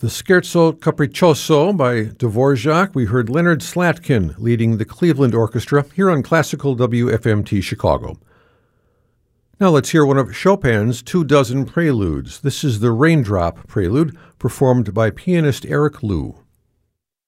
the Scherzo Capriccioso by Dvorak, we heard Leonard Slatkin leading the Cleveland Orchestra here on Classical WFMT Chicago. Now let's hear one of Chopin's 24 preludes. This is the Raindrop Prelude, performed by pianist Eric Liu.